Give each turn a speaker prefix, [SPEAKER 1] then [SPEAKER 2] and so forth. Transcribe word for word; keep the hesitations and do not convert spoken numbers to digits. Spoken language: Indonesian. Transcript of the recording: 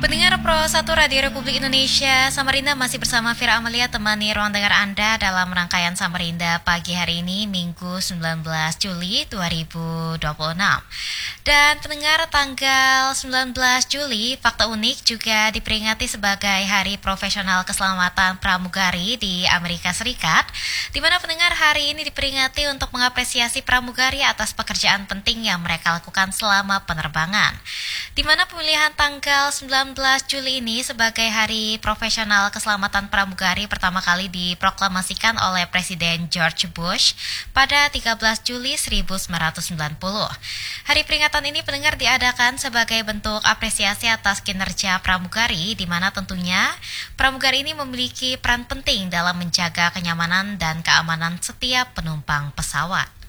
[SPEAKER 1] Pendengar Pro satu Radio Republik Indonesia, Samarinda masih bersama Vira Amalia temani ruang dengar Anda dalam rangkaian Samarinda pagi hari ini, Minggu sembilan belas Juli dua ribu dua puluh enam. Dan pendengar, tanggal sembilan belas Juli, fakta unik juga diperingati sebagai Hari Profesional Keselamatan Pramugari di Amerika Serikat, di mana pendengar hari ini diperingati untuk mengapresiasi pramugari atas pekerjaan penting yang mereka lakukan selama penerbangan. Di mana pemilihan tanggal sembilan belas Juli ini sebagai Hari Profesional Keselamatan Pramugari pertama kali diproklamasikan oleh Presiden George Bush pada tiga belas Juli seribu sembilan ratus sembilan puluh. Hari peringatan ini pendengar diadakan sebagai bentuk apresiasi atas kinerja pramugari, di mana tentunya pramugari ini memiliki peran penting dalam menjaga kenyamanan dan keamanan setiap penumpang pesawat.